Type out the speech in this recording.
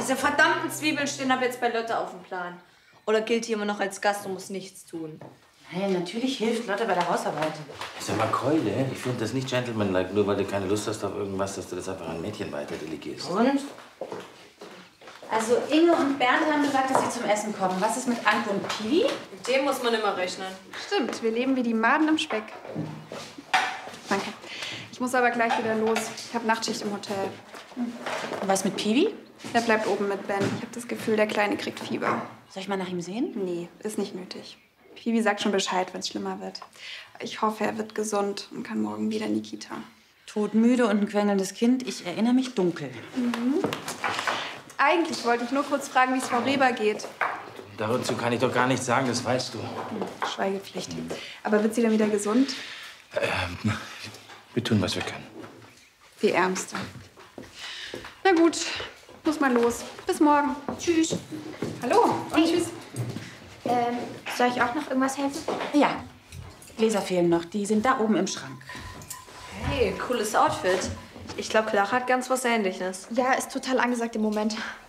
diese verdammten Zwiebeln stehen ab jetzt bei Lotte auf dem Plan. Oder gilt die immer noch als Gast und muss nichts tun? Hey, natürlich hilft Lotte bei der Hausarbeit. Sag mal, Keule, ich finde das nicht gentlemanlike, nur weil du keine Lust hast auf irgendwas, dass du das einfach an Mädchen weiter delegierst. Und? Also Inge und Bernd haben gesagt, dass sie zum Essen kommen. Was ist mit Anke und Piwi? Mit dem muss man immer rechnen. Stimmt, wir leben wie die Maden im Speck. Danke. Ich muss aber gleich wieder los. Ich habe Nachtschicht im Hotel. Und was mit Piwi? Der bleibt oben mit Ben. Ich habe das Gefühl, der Kleine kriegt Fieber. Soll ich mal nach ihm sehen? Nee, ist nicht nötig. Piwi sagt schon Bescheid, wenn es schlimmer wird. Ich hoffe, er wird gesund und kann morgen wieder in die Kita. Todmüde und ein quengelndes Kind. Ich erinnere mich dunkel. Eigentlich wollte ich nur kurz fragen, wie es Frau Reber geht. Dazu kann ich doch gar nichts sagen, das weißt du. Schweigepflicht. Aber wird sie dann wieder gesund? Wir tun, was wir können. Die Ärmste. Na gut, muss mal los. Bis morgen. Tschüss. Hallo und tschüss. Soll ich auch noch irgendwas helfen? Ja, Gläser fehlen noch. Die sind da oben im Schrank. Hey, cooles Outfit. Ich glaube, Clara hat ganz was Ähnliches. Ja, ist total angesagt im Moment.